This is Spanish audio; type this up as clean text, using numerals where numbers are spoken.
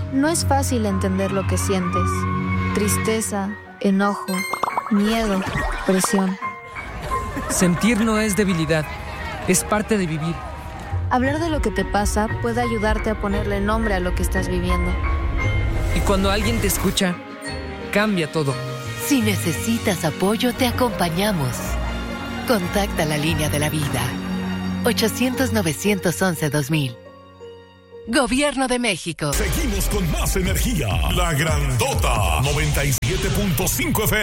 No es fácil entender lo que sientes. Tristeza, enojo, miedo, presión. Sentir no es debilidad, es parte de vivir. Hablar de lo que te pasa puede ayudarte a ponerle nombre a lo que estás viviendo. Y cuando alguien te escucha, cambia todo. Si necesitas apoyo, te acompañamos. Contacta la línea de la vida. 800-911-2000. Gobierno de México. Seguimos con más energía. La Grandota 97.5 FM.